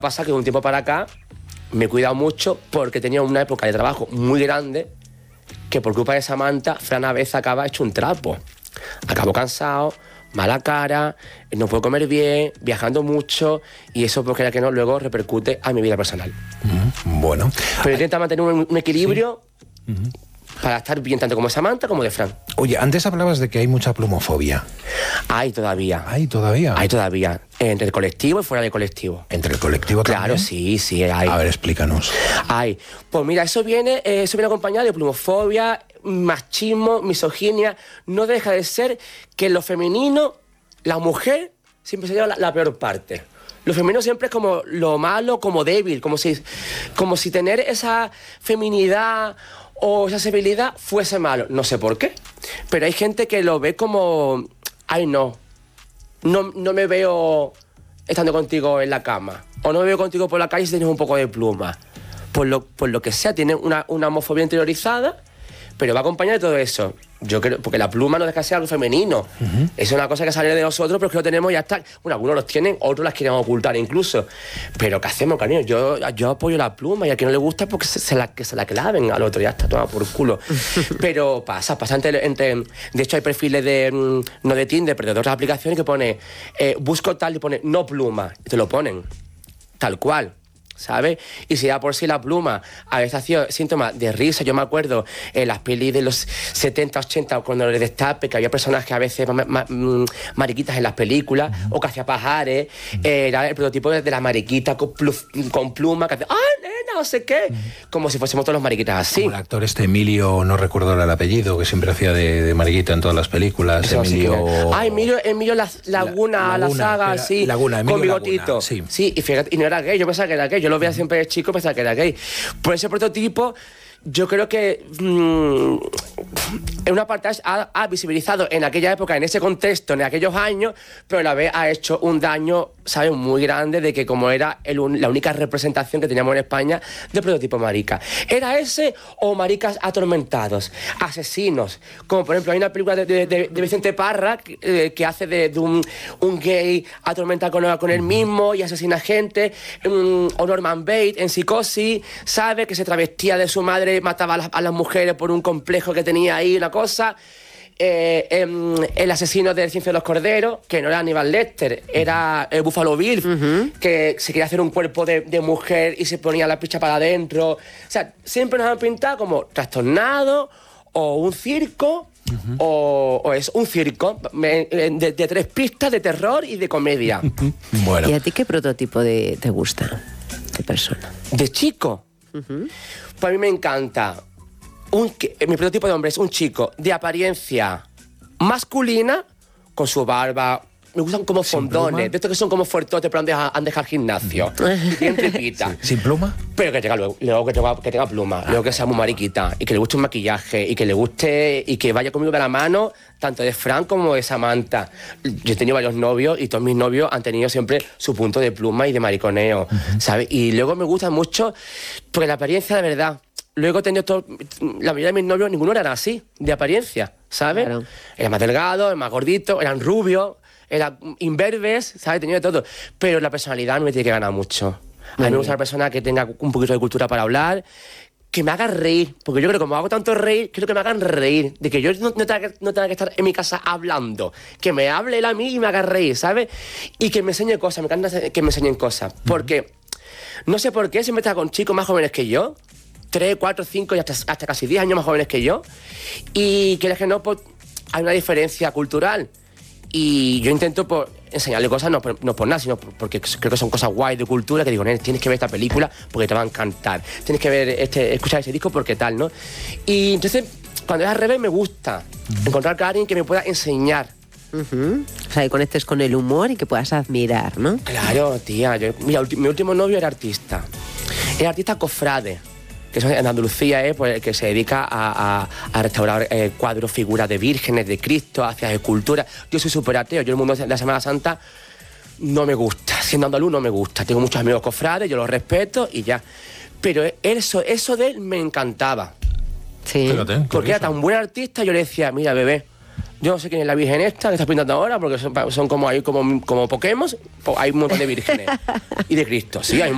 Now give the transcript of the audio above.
Pasa que de un tiempo para acá me he cuidado mucho porque tenía una época de trabajo muy grande que por culpa de Samantha, Fran a veces acaba hecho un trapo. Acabo cansado, mala cara, no puedo comer bien, viajando mucho y eso, porque era que no, luego repercute a mi vida personal. Bueno. Pero intenta mantener un equilibrio para estar bien tanto como Samantha como de Fran. Oye, antes hablabas de que hay mucha plumofobia. Hay todavía. ¿Hay todavía? Hay todavía. Entre el colectivo y fuera del colectivo. ¿Entre el colectivo también? Claro, sí, hay. A ver, explícanos. Hay. Pues mira, eso viene acompañado de plumofobia, machismo, misoginia. No deja de ser que en lo femenino, la mujer siempre se lleva la peor parte. Lo femenino siempre es como lo malo, como débil, como si tener esa feminidad o esa sensibilidad fuese malo. No sé por qué, pero hay gente que lo ve como, ay no me veo estando contigo en la cama, o no me veo contigo por la calle si tienes un poco de pluma. Por lo que sea, tiene una homofobia interiorizada, pero va acompañada de todo eso. Yo creo, porque la pluma no deja de ser algo femenino. Es una cosa que sale de nosotros, pero que lo tenemos y ya está. Bueno, algunos los tienen, otros las quieren ocultar incluso. Pero ¿qué hacemos, cariño? Yo apoyo la pluma y a quien no le gusta, porque se la claven al otro, ya está, toma por culo. Pero pasa entre... De hecho, hay perfiles no de Tinder, pero de otras aplicaciones que pone, busco tal y pone no pluma. Y te lo ponen, tal cual. ¿Sabes? Y si ya por sí la pluma a veces hacía síntomas de risa. Yo me acuerdo en las pelis de los 70, 80, cuando el destape, que había personajes a veces mariquitas en las películas, o que hacía pajares, era el prototipo de la mariquita con pluma, que hacía, ¡ah, nena, no sé qué! Como si fuésemos todos los mariquitas así. Como el actor Emilio, no recuerdo el apellido, que siempre hacía de mariquita en todas las películas. Eso Emilio... Emilio Laguna, la saga, sí. Laguna, Emilio con bigotito. Laguna, sí. Sí, y fíjate, y no era gay, yo pensaba que era gay. Yo lo veía siempre de chico, pensaba que era gay. Por ese prototipo, yo creo que en una parte ha visibilizado en aquella época, en ese contexto, en aquellos años, pero a la vez ha hecho un daño, ¿sabes?, muy grande, de que como era la única representación que teníamos en España de prototipo marica. ¿Era ese o maricas atormentados, asesinos? Como por ejemplo hay una película de Vicente Parra que hace de un gay atormentado con él mismo y asesina gente, o Norman Bates en Psicosis, ¿sabe?, que se travestía de su madre, mataba a las mujeres por un complejo que tenía ahí, una cosa. El asesino del Ciencia de los Corderos, que no era Aníbal Lecter, era Buffalo Bill, que se quería hacer un cuerpo de mujer y se ponía la picha para adentro. O sea, siempre nos han pintado como trastornados o un circo. O es un circo de 3 pistas de terror y de comedia. Bueno. ¿Y a ti qué prototipo te gusta de persona? ¿De chico? Pues a mí me encanta. Mi prototipo de hombre es un chico de apariencia masculina, con su barba. Me gustan como fondones, de estos que son como fuertotes, pero han dejado gimnasio. Bien tripita. ¿Sin pluma? Pero que tenga luego que tenga pluma, luego que sea muy mariquita, y que le guste un maquillaje, y que le guste, y que vaya conmigo de la mano, tanto de Fran como de Samantha. Yo he tenido varios novios, y todos mis novios han tenido siempre su punto de pluma y de mariconeo, ¿sabes? Y luego me gusta mucho, porque la apariencia, de verdad, luego he tenido la mayoría de mis novios, ninguno era así, de apariencia, ¿sabes? Claro. Era más delgado, más gordito, eran rubios, eran imberbes, ¿sabes? Tenía de todo. Pero la personalidad no me tiene que ganar mucho. A mí me gusta una persona que tenga un poquito de cultura para hablar, que me haga reír, porque yo creo que como hago tanto reír, quiero que me hagan reír, de que yo no tenga que estar en mi casa hablando, que me hable él a mí y me haga reír, ¿sabes? Y que me enseñe cosas, me encanta que me enseñen cosas, porque no sé por qué siempre está con chicos más jóvenes que yo, 3, 4, 5 y hasta casi 10 años más jóvenes que yo, y que no, pues, hay una diferencia cultural. Y yo intento enseñarle cosas, no por nada, sino porque creo que son cosas guay de cultura, que digo, tienes que ver esta película porque te va a encantar, tienes que ver escuchar ese disco porque tal, ¿no? Y entonces, cuando es al revés, me gusta encontrar a alguien que me pueda enseñar. O sea, que conectes con el humor y que puedas admirar, ¿no? Claro, tía. Mira, mi último novio era artista cofrade, que es en Andalucía, pues, que se dedica a restaurar cuadros, figuras de vírgenes, de Cristo, hacia esculturas. Yo soy súper ateo, yo el mundo de la Semana Santa no me gusta, siendo andaluz no me gusta. Tengo muchos amigos cofrades, yo los respeto y ya. Pero eso de él me encantaba. Sí. Fíjate, porque era tan buen artista, yo le decía, mira, bebé, yo no sé quién es la virgen esta que estás pintando ahora, porque son como Pokémon, hay un montón de vírgenes. Y de Cristo, sí, hay un